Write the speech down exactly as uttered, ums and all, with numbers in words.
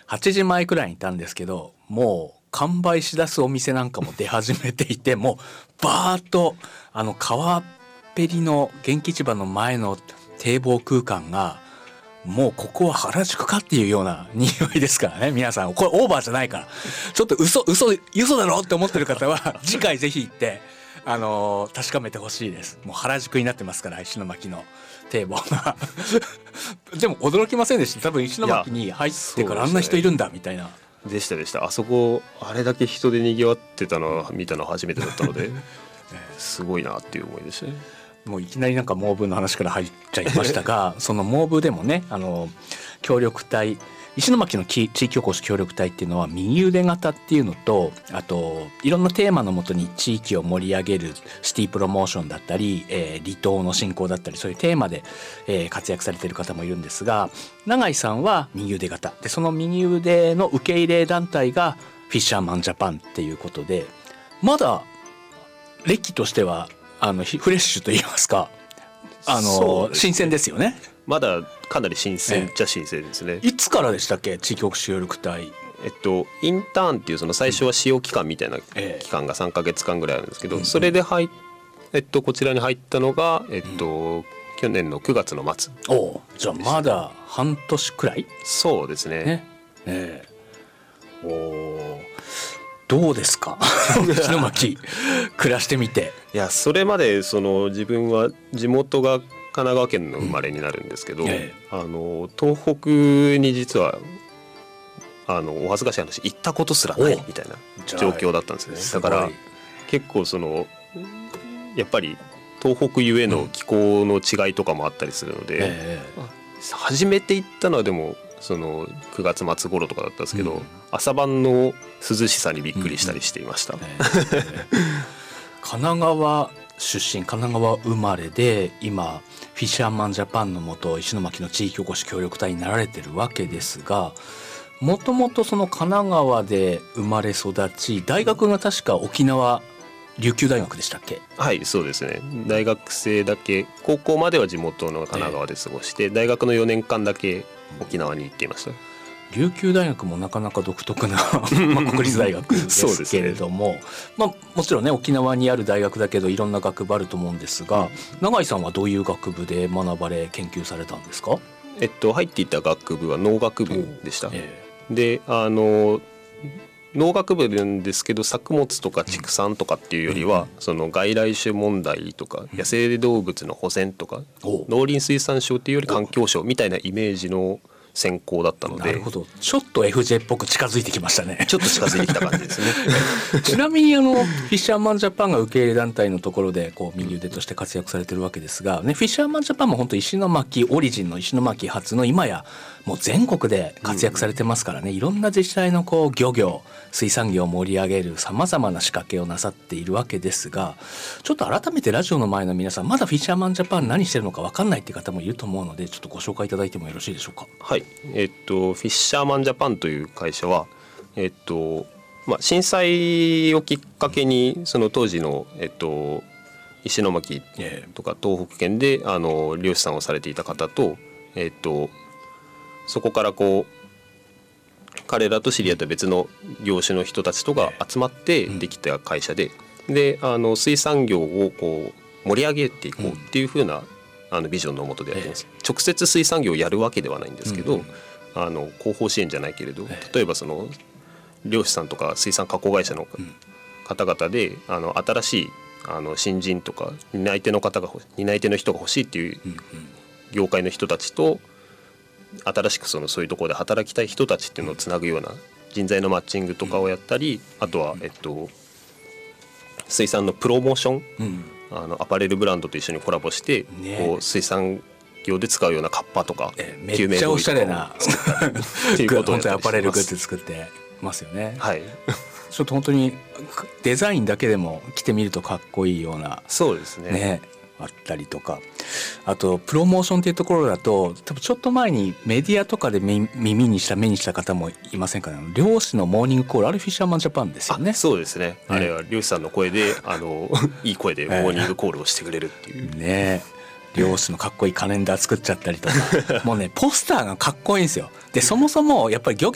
はちじまえくらいにいたんですけど、もう完売しだすお店なんかも出始めていて、もうバーッとあの川っぺりの元気市場の前の堤防空間がもうここは原宿かっていうような匂いですからね。皆さんこれオーバーじゃないから、ちょっと嘘嘘嘘だろって思ってる方は次回ぜひ行ってあのー、確かめてほしいです。もう原宿になってますから、石巻の堤防がでも驚きませんでした？多分石巻に入ってからあんな人いるんだみたいな。 でしたでした。あそこあれだけ人で賑わってたのは見たのは初めてだったのですごいなっていう思いでしたね。 もういきなりなんかモーブの話から入っちゃいましたがそのモーブでもね、あの協力隊、石巻の地域おこし協力隊っていうのは右腕型っていうのと、あといろんなテーマのもとに地域を盛り上げるシティプロモーションだったり、えー、離島の振興だったり、そういうテーマで、えー、活躍されている方もいるんですが、永井さんは右腕型で、その右腕の受け入れ団体がフィッシャーマンジャパンっていうことで、まだ歴としてはあのフレッシュと言いますか、あの、ね、新鮮ですよね。 まだかなり新鮮っちゃ新鮮ですね、ええ、いつからでしたっけ、地域おこし協力隊。 えっとインターンっていうその最初は使用期間みたいな期間がさんかげつかんぐらいあるんですけど、ええ、それで入っ、えっと、こちらに入ったのが、えっとうん、去年のくがつの末。 お、じゃあまだ半年くらい。 そうですね。ね、 ええ、お、どうですか石巻暮らしてみて。 いや、それまでその自分は地元が神奈川県の生まれになるんですけど、うん、ええ、あの東北に実はあのお恥ずかしい話行ったことすらないみたいな状況だったんですよね。だから結構そのやっぱり東北ゆえの気候の違いとかもあったりするので、うん、ええ、初めて行ったのはでもそのくがつまつ頃とかだったんですけど、うん、朝晩の涼しさにびっくりしたりしていました、うん、ええ、 神奈川出身、神奈川生まれで今フィッシャーマンジャパンの下石巻の地域おこし協力隊になられてるわけですが、もともとその神奈川で生まれ育ち、大学が確か沖縄琉球大学でしたっけ。 はい、そうですね。大学生だけ、高校までは地元の神奈川で過ごして、えー、大学のよねんかんだけ沖縄に行っていました。 琉球大学もなかなか独特なまあ国立大学ですけれども、ね、まあ、もちろんね沖縄にある大学だけどいろんな学部あると思うんですが、うん、永井さんはどういう学部で学ばれ研究されたんですか。 えっと、入っていた学部は農学部でした、えー、であの農学部なんですけど、作物とか畜産とかっていうよりは、うん、その外来種問題とか、うん、野生動物の保全とか、うん、農林水産省っていうより環境省みたいなイメージの専攻だったので。 なるほど、ちょっと エフジェー っぽく近づいてきましたね。 ちょっと近づいてきた感じですねちなみにあのフィッシャーマンジャパンが受け入れ団体のところでこう右腕として活躍されてるわけですが、ね、フィッシャーマンジャパンも本当石巻オリジンの石巻発の今やもう全国で活躍されてますからね、うん、いろんな自治体のこう漁業水産業を盛り上げるさまざまな仕掛けをなさっているわけですが、ちょっと改めてラジオの前の皆さん、まだフィッシャーマンジャパン何してるのか分かんないっていう方もいると思うので、ちょっとご紹介いただいてもよろしいでしょうか。 はい、えっと、フィッシャーマンジャパンという会社は、えっとまあ、震災をきっかけにその当時の、えっと、石巻とか東北県であの漁師さんをされていた方と、えっと、そこからこう彼らと知り合った別の業種の人たちとが集まってできた会社で、であの水産業をこう盛り上げていこうっていう風なあのビジョンの下でやってます。直接水産業をやるわけではないんですけど、あの広報支援じゃないけれど、例えばその漁師さんとか水産加工会社の方々であの新しいあの新人とか担い手の方が担い手の人が欲しいっていう業界の人たちと、新しくそのそういうところで働きたい人たちっていうのをつなぐような人材のマッチングとかをやったり、あとはえっと水産のプロモーション、あのアパレルブランドと一緒にコラボして、こう水産業で使うようなカッパとか、 えめっちゃおしゃれなっていうことを本当にアパレルグッズ作ってますよね。 はいちょっと本当にデザインだけでも着てみるとかっこいいような、 そうですね、 ねあったりとか、あとプロモーションっていうところだと、多分ちょっと前にメディアとかで耳にした目にした方もいませんかね。漁師のモーニングコール、あれフィッシャーマンジャパンですよね。 そうですね、あれは漁師さんの声であのいい声でモーニングコールをしてくれるっていう、 ね漁師のかっこいいカレンダー作っちゃったりとかもうねポスターがかっこいいんですよ。でそもそもやっぱり漁